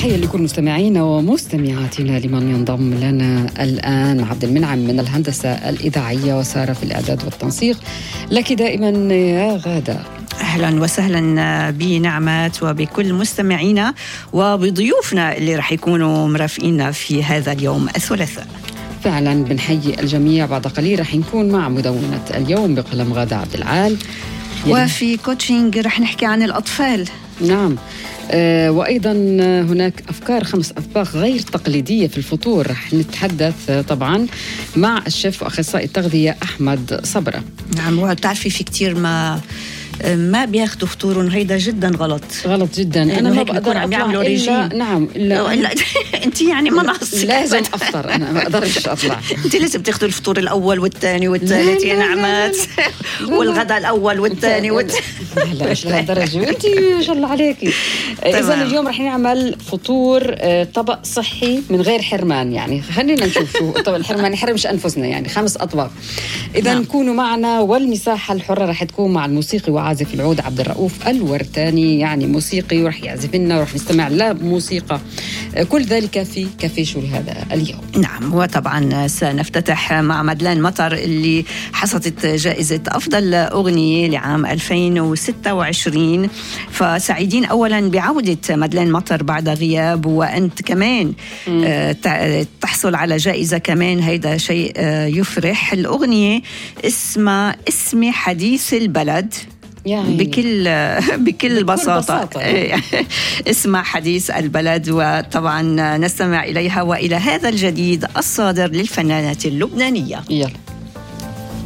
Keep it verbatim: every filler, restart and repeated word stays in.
تحية لكل مستمعينا ومستمعاتنا لمن ينضم لنا الآن. عبد المنعم من الهندسة الإذاعية وسارة في الإعداد والتنسيق. لك دائما يا غادة. أهلا وسهلا بنعمات وبكل مستمعينا وبضيوفنا اللي رح يكونوا مرافقينا في هذا اليوم الثلاثاء. فعلا بنحيي الجميع. بعد قليل رح نكون مع مدونة اليوم بقلم غادة عبد العال، وفي كوتشينج رح نحكي عن الأطفال. نعم. آه وأيضا هناك أفكار خمس أطباق غير تقليدية في الفطور. رح نتحدث طبعا مع الشيف وأخصائي التغذية أحمد صبرة. نعم، وبتعرفي في كتير ما ما بياخدوا فطورهم، هيدا جدا غلط غلط جدا. أنا ما بقدر عم يعملوا ريجيم. نعم إلا, إلا أنت يعني ما ناقصك، لازم أفطر. أنا ما أقدرش أطلع. أنت لازم تاخذوا الفطور الأول والثاني والثالث يا نعمات، والغداء الأول والثاني والثالث. لا مش لهالدرجة، أنت ما شاء الله عليكي. إذا اليوم رح نعمل فطور طبق صحي من غير حرمان. يعني خلينا نشوف شو طبق الحرمان، يحرمش أنفسنا. يعني خمس أطباق. إذا نعم. كونوا معنا. والمساحة الحرة رح تكون مع الموسيقي وعازف العود عبد الرؤوف الورتاني، يعني موسيقي ورح يعزف لنا ورح نستمع لموسيقى. كل ذلك في كافيه شو هذا اليوم. نعم، وطبعا سنفتتح مع مدلين مطر اللي حصدت جائزة أفضل أغنية لعام ألفين وستة وعشرين. فسعيدين أولا بعودة مدلين مطر بعد غياب، وأنت كمان م. تحصل على جائزة كمان. هيدا شيء يفرح. الأغنية اسمها اسمي حديث البلد، يعني بكل بكل بساطة, بساطة. اسمها حديث البلد. وطبعا نستمع إليها وإلى هذا الجديد الصادر للفنانة اللبنانية. يلا.